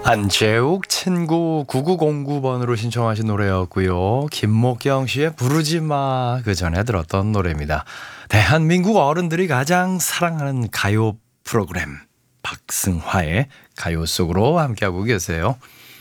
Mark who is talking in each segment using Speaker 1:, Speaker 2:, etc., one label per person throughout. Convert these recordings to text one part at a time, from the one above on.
Speaker 1: 한재욱 친구 9909번으로 신청하신 노래였고요. 김목경 씨의 부르지마 그 전에 들었던 노래입니다. 대한민국 어른들이 가장 사랑하는 가요 프로그램 박승화의 가요 속으로 함께하고 계세요.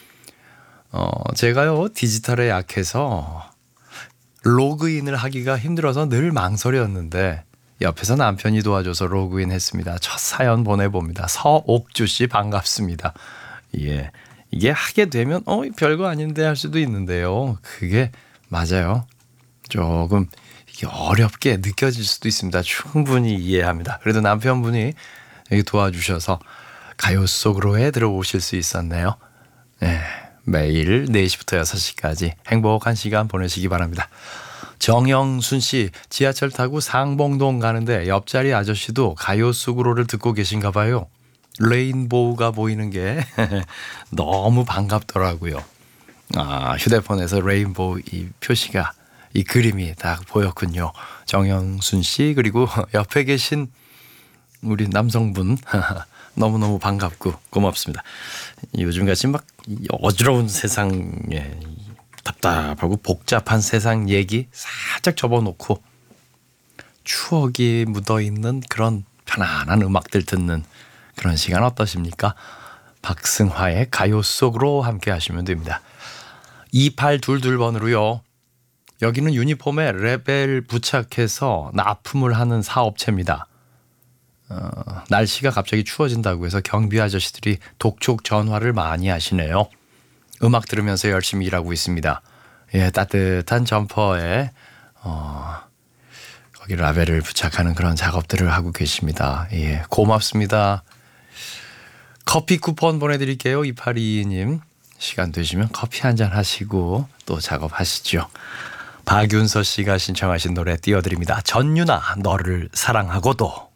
Speaker 1: 제가요 디지털에 약해서 로그인을 하기가 힘들어서 늘 망설였는데 옆에서 남편이 도와줘서 로그인 했습니다. 첫 사연 보내봅니다. 서옥주 씨 반갑습니다. 예, 이게 하게 되면 별거 아닌데 할 수도 있는데요. 그게 맞아요. 조금 이게 어렵게 느껴질 수도 있습니다. 충분히 이해합니다. 그래도 남편분이 여기 도와주셔서 가요 속으로에 들어오실 수 있었네요. 네, 매일 4시부터 6시까지 행복한 시간 보내시기 바랍니다. 정영순 씨, 지하철 타고 상봉동 가는데 옆자리 아저씨도 가요 속으로를 듣고 계신가 봐요. 레인보우가 보이는 게 너무 반갑더라고요. 휴대폰에서 레인보우 이 표시가 이 그림이 딱 보였군요. 정영순 씨 그리고 옆에 계신 우리 남성분 너무너무 반갑고 고맙습니다. 요즘같이 막 어지러운 세상에 답답하고 복잡한 세상 얘기 살짝 접어놓고 추억이 묻어있는 그런 편안한 음악들 듣는 그런 시간 어떠십니까? 박승화의 가요 속으로 함께 하시면 됩니다. 2822번으로요. 여기는 유니폼에 레벨 부착해서 납품을 하는 사업체입니다. 날씨가 갑자기 추워진다고 해서 경비 아저씨들이 독촉 전화를 많이 하시네요. 음악 들으면서 열심히 일하고 있습니다. 예, 따뜻한 점퍼에 거기 라벨을 부착하는 그런 작업들을 하고 계십니다. 예, 고맙습니다. 커피 쿠폰 보내드릴게요. 2822님 시간 되시면 커피 한잔 하시고 또 작업하시죠. 박윤서 씨가 신청하신 노래 띄워드립니다. 전유나 너를 사랑하고도.